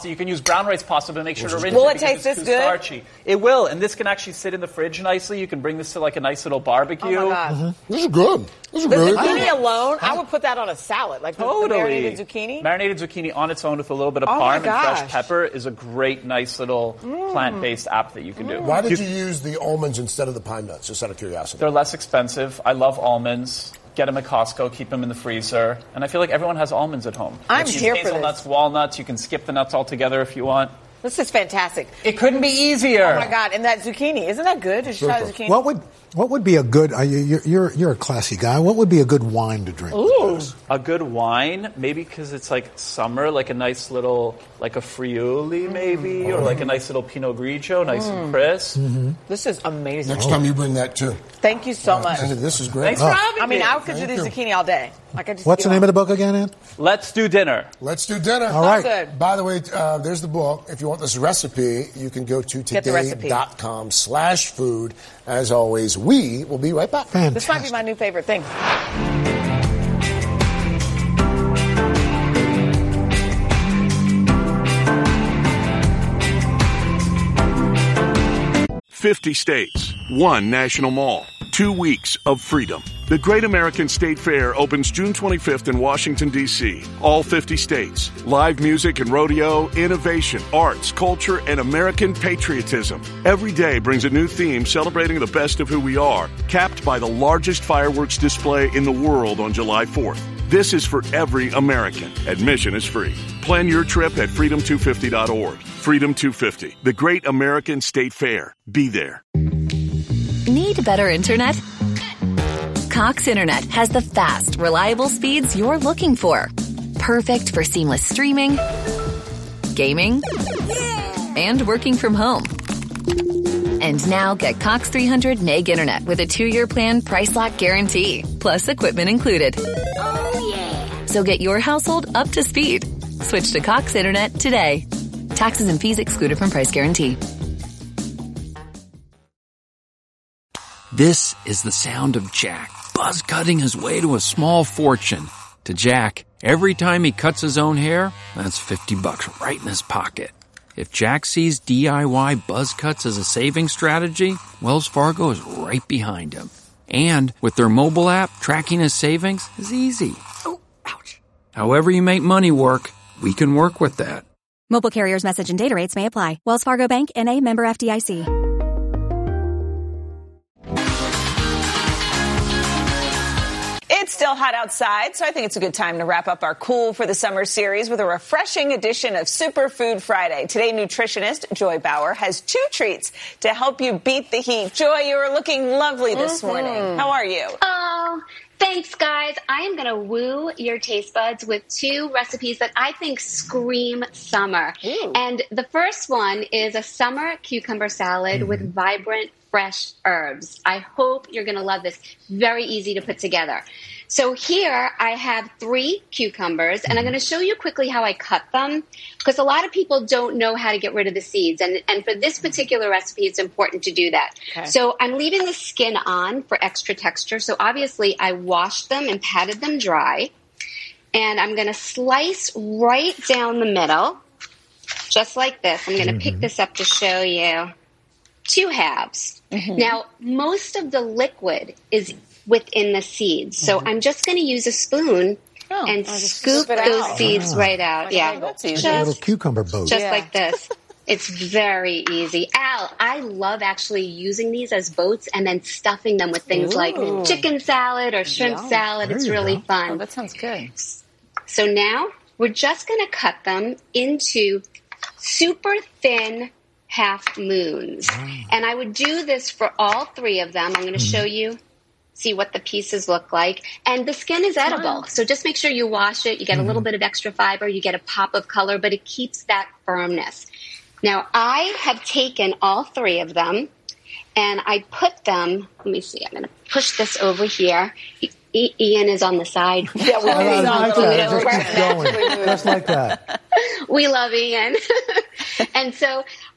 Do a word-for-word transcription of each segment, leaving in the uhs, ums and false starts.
You can use brown rice pasta to make sure to rinse will it it taste this it's good? starchy. It will, and this can actually sit in the fridge nicely. You can bring this to like a nice little barbecue. Oh my gosh. Mm-hmm. This is good. This is the really zucchini good. alone, I would put that on a salad, like Totally. the marinated zucchini. Marinated zucchini on its own with a little bit of Oh my parm and gosh. fresh pepper is a great, nice little Mm. plant-based app that you can do. Why did you use the almonds instead of the pine nuts, just out of curiosity? They're less expensive. I love almonds. Get them at Costco, keep them in the freezer. And I feel like everyone has almonds at home. I'm Let's use here for this. hazelnuts, walnuts. You can skip the nuts altogether if you want. This is fantastic. It couldn't be easier. Oh my God! And that zucchini, isn't that good? Did you try the zucchini? What would what would be a good? Uh, you're, you're you're a classy guy. What would be a good wine to drink? Ooh. A good wine, maybe because it's like summer, like a nice little, like a Friuli maybe, mm. or like a nice little Pinot Grigio, nice mm. and crisp. Mm-hmm. This is amazing. Next time you bring that too. Thank you so uh, much. This is great. Thanks for having I mean, me. I could do Thank this you. zucchini all day. Like I just What's the name of the book again, Ed? Let's do dinner. Let's do dinner. All right. Good. By the way, uh, there's the book. If you want this recipe, you can go to Get the recipe. today.com slash food. As always, we will be right back. Fantastic. This might be my new favorite thing. fifty states, one national mall, two weeks of freedom. The Great American State Fair opens June twenty-fifth in Washington, D C All fifty states. Live music and rodeo, innovation, arts, culture, and American patriotism. Every day brings a new theme celebrating the best of who we are, capped by the largest fireworks display in the world on July fourth. This is for every American. Admission is free. Plan your trip at freedom two fifty dot org. Freedom two fifty, the Great American State Fair. Be there. Need better internet? Cox Internet has the fast, reliable speeds you're looking for. Perfect for seamless streaming, gaming, and working from home. And now get Cox three hundred meg internet with a two-year plan price lock guarantee, plus equipment included. Oh, yeah. So get your household up to speed. Switch to Cox Internet today. Taxes and fees excluded from price guarantee. This is the sound of Jack, buzz cutting his way to a small fortune. To Jack, every time he cuts his own hair, that's fifty bucks right in his pocket. If Jack sees D I Y buzz cuts as a saving strategy, Wells Fargo is right behind him. And with their mobile app, tracking his savings is easy. Oh, ouch. However you make money work, we can work with that. Mobile carriers' message and data rates may apply. Wells Fargo Bank, N A, member F D I C. It's still hot outside, so I think it's a good time to wrap up our Cool for the Summer series with a refreshing edition of Superfood Friday. Today, nutritionist Joy Bauer has two treats to help you beat the heat. Joy, you're looking lovely this Mm-hmm. morning. How are you? Oh, thanks, guys. I am going to woo your taste buds with two recipes that I think scream summer. Ooh. And the first one is a summer cucumber salad mm-hmm. with vibrant, fresh herbs. I hope you're going to love this. Very easy to put together. So here I have three cucumbers, and I'm going to show you quickly how I cut them, because a lot of people don't know how to get rid of the seeds. And, and for this particular recipe, it's important to do that. Okay. So I'm leaving the skin on for extra texture. So obviously I washed them and patted them dry. And I'm going to slice right down the middle, just like this. I'm going to mm-hmm. pick this up to show you two halves. Mm-hmm. Now, most of the liquid is within the seeds. So mm-hmm. I'm just going to use a spoon oh, and scoop those out. seeds oh. right out. Okay, yeah. That's easy. Just, a little cucumber boat. Just yeah. like this. It's very easy. Al, I love actually using these as boats and then stuffing them with things Ooh. like chicken salad or shrimp Yum. salad. There it's you really go. fun. Oh, that sounds good. So now we're just going to cut them into super thin half moons. Wow. And I would do this for all three of them. I'm going to mm. show you, see what the pieces look like. And the skin is edible. Wow. So just make sure you wash it. You get mm. a little bit of extra fiber. You get a pop of color, but it keeps that firmness. Now, I have taken all three of them and I put them, let me see, I'm going to push this over here. I- Ian is on the side. Yeah, we I like that. Just keep going. going. Just like that. We love Ian. And so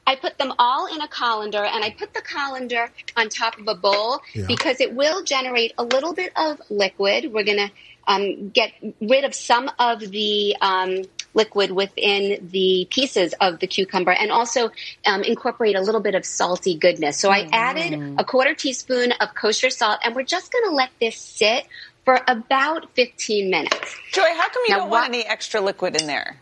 I put them all in a colander, and I put the colander on top of a bowl yeah. because it will generate a little bit of liquid. We're going to um, get rid of some of the um, liquid within the pieces of the cucumber and also um, incorporate a little bit of salty goodness. So I added a quarter teaspoon of kosher salt, and we're just going to let this sit for about fifteen minutes. Joy, how come you now, don't want any extra liquid in there?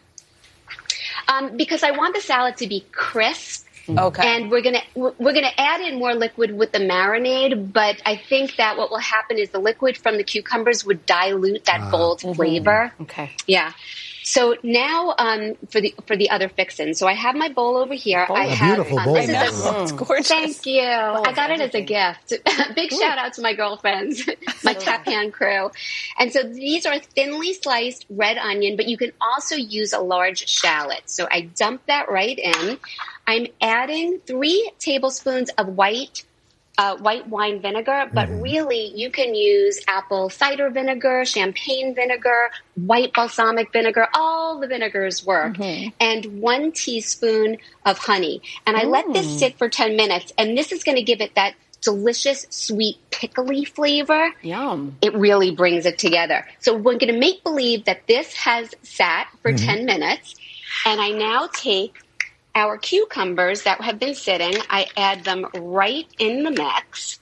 Um, because I want the salad to be crisp. Okay. And we're gonna we're gonna add in more liquid with the marinade, but I think that what will happen is the liquid from the cucumbers would dilute that uh, bold mm-hmm. flavor. Okay. Yeah. So now um, for the for the other fixins. So I have my bowl over here. Oh, I a have, beautiful um, bowl. This I is know. a, it's gorgeous. Thank you. Oh, I got it as a gift. Big shout out to my girlfriends, my Tap Hand crew. And so these are thinly sliced red onion, but you can also use a large shallot. So I dump that right in. I'm adding three tablespoons of white Uh, white wine vinegar, but mm. really you can use apple cider vinegar, champagne vinegar, white balsamic vinegar, all the vinegars work, mm-hmm. and one teaspoon of honey. And I mm. let this sit for ten minutes, and this is going to give it that delicious, sweet, pickly flavor. Yum. It really brings it together. So we're going to make believe that this has sat for mm-hmm. ten minutes, and I now take our cucumbers that have been sitting, I add them right in the mix,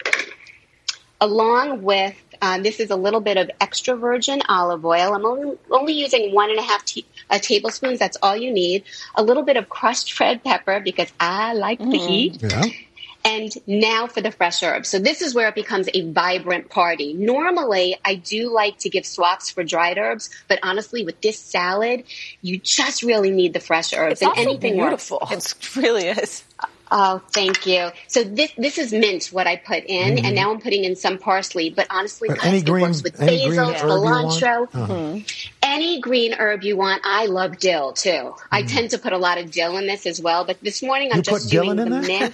along with, uh, this is a little bit of extra virgin olive oil. I'm only, only using one and a half te- uh, tablespoons. That's all you need. A little bit of crushed red pepper because I like mm. the heat. Yeah. And now for the fresh herbs. So this is where it becomes a vibrant party. Normally, I do like to give swaps for dried herbs, but honestly, with this salad, you just really need the fresh herbs. It's and also anything beautiful. Works. It really is. Oh, thank you. So this this is mint, what I put in, mm-hmm. and now I'm putting in some parsley. But honestly, but guys, any it green, works with any basil, green cilantro. Uh-huh. Mm-hmm. Any green herb you want. I love dill, too. Mm-hmm. I tend to put a lot of dill in this as well. But this morning, I'm you just put doing Dylan the in mint.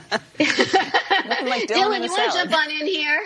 like Dylan, you want to jump on in here?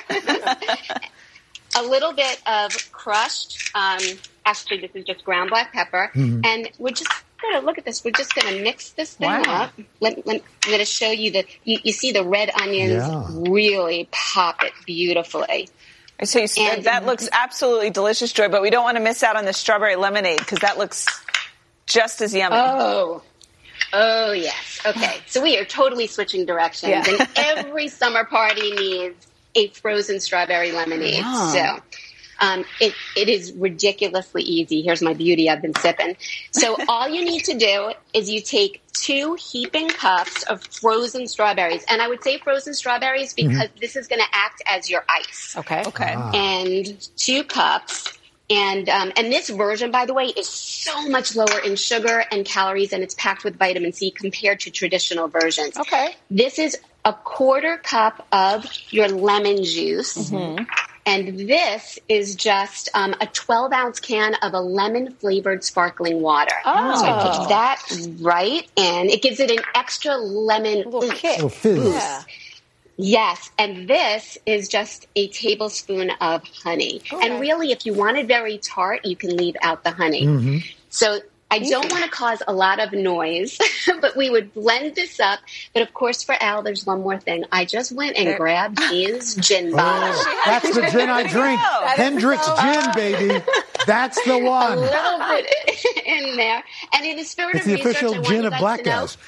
A little bit of crushed, um, actually, this is just ground black pepper. Mm-hmm. And we're just going to look at this. We're just going to mix this thing wow. up. Let, let, I'm going to show you the, you, you see the red onions yeah. really pop it beautifully. So you see, And- that looks absolutely delicious, Joy, but we don't want to miss out on the strawberry lemonade because that looks just as yummy. Oh, oh yes. Okay, so we are totally switching directions, Yeah. and every summer party needs a frozen strawberry lemonade. Yeah. So um, it it is ridiculously easy. Here's my beauty I've been sipping. So all you need to do is you take two heaping cups of frozen strawberries, and I would say frozen strawberries because mm-hmm. this is going to act as your ice. Okay. Okay. Ah. And two cups. And um, and this version, by the way, is so much lower in sugar and calories, and it's packed with vitamin C compared to traditional versions. Okay. This is a quarter cup of your lemon juice. Mm-hmm. And this is just um, a twelve-ounce can of a lemon-flavored sparkling water. Oh. So I put that right in. It gives it an extra lemon little oomph. kick. Oh, fizz. Boost. Yeah. Yes, and this is just a tablespoon of honey. Okay. And really, if you want it very tart, you can leave out the honey. Mm-hmm. So I don't want to cause a lot of noise, but we would blend this up. But of course, for Al, there's one more thing. I just went and grabbed his gin bottle. Oh, that's the gin I drink. Hendrick's gin, baby. That's the A one. little bit in there. And in the spirit It's of the research, official I want gin you of guys black to know, guys.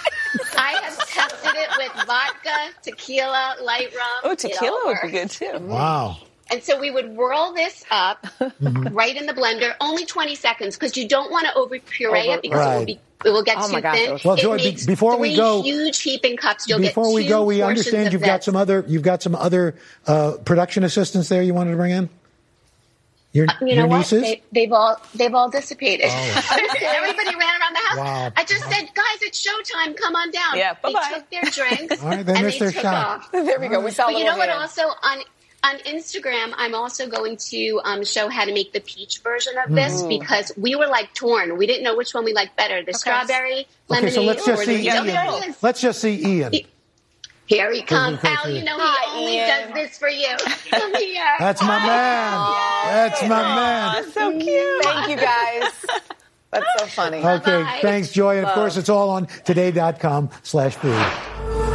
I have tested it with vodka, tequila, light rum. Oh, It tequila all would be works. good, too. Wow. And so we would whirl this up Mm-hmm. right in the blender, only twenty seconds, because you don't want to over puree Over- it because Right. it will be it will get Oh too my gosh, thin. those- Well, It Joy, be- needs before we three go- huge heaping cups. You'll Before get we two go, we portions understand of you've got this. some other you've got some other uh, production assistants there you wanted to bring in. Your, You your know what? nieces? They, they've all they've all dissipated. Oh. Everybody ran around the house. Wow. I just said, guys, it's showtime. Come on down. Yeah, they bye-bye. took their drinks All right, they and missed they their took shot. off. There we go. We saw a But you little know what? van. Also on on Instagram, I'm also going to um, show how to make the peach version of this because we were like torn. We didn't know which one we liked better: the strawberry Okay, lemonade so let's just or see the Ian. yellow. Let's just see Ian. Here he comes. Okay, Al, okay. you know he Hi, only Ian. does this for you. Come here. That's my man. That's my man. Aw, so cute. Thank you, guys. That's so funny. Okay, Bye-bye. thanks, Joy. And of Love. course, it's all on today dot com slash food.